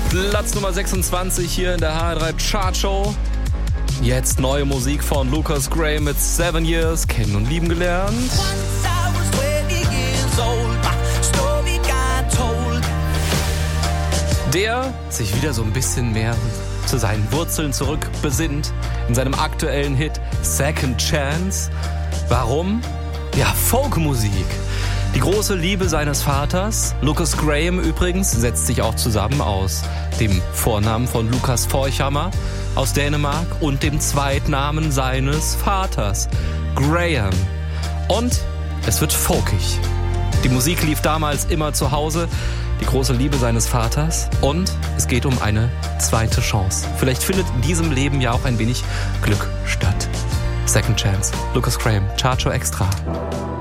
Platz Nummer 26 hier in der HR3 Chartshow. Jetzt neue Musik von Lukas Graham mit 7 Years, kennen und lieben gelernt. Der sich wieder so ein bisschen mehr zu seinen Wurzeln zurückbesinnt in seinem aktuellen Hit Second Chance. Warum? Ja, Folkmusik. Die große Liebe seines Vaters, Lukas Graham übrigens, setzt sich auch zusammen aus dem Vornamen von Lukas Forchhammer aus Dänemark und dem Zweitnamen seines Vaters, Graham. Und es wird folkig. Die Musik lief damals immer zu Hause, die große Liebe seines Vaters, und es geht um eine zweite Chance. Vielleicht findet in diesem Leben ja auch ein wenig Glück statt. Second Chance, Lukas Graham, Chartshow Extra.